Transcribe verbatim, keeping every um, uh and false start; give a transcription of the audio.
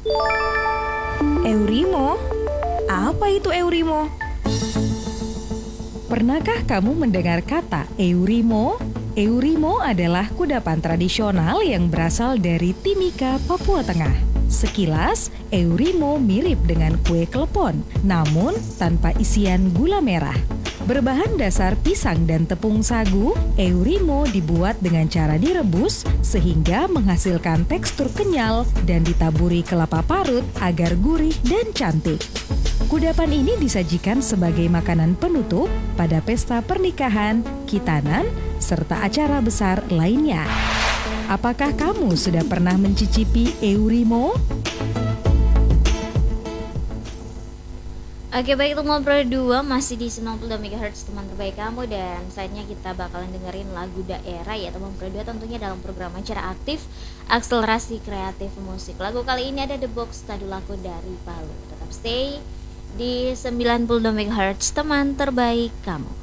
Eurimo? Apa itu Eurimo? Pernahkah kamu mendengar kata Eurimo? Eurimo adalah kudapan tradisional yang berasal dari Timika, Papua Tengah. Sekilas, Eurimo mirip dengan kue klepon, namun tanpa isian gula merah. Berbahan dasar pisang dan tepung sagu, Eurimo dibuat dengan cara direbus sehingga menghasilkan tekstur kenyal dan ditaburi kelapa parut agar gurih dan cantik. Kudapan ini disajikan sebagai makanan penutup pada pesta pernikahan, khitanan, serta acara besar lainnya. Apakah kamu sudah pernah mencicipi Eurimo? Oke, baik, itu ngobrol dua masih di sembilan puluh dua megahertz teman terbaik kamu, dan saatnya kita bakalan dengerin lagu daerah ya teman ngobrol dua, tentunya dalam program acara aktif akselerasi kreatif musik. Lagu kali ini ada The Box, Tadulaku dari Palu. Tetap stay di sembilan puluh dua megahertz teman terbaik kamu.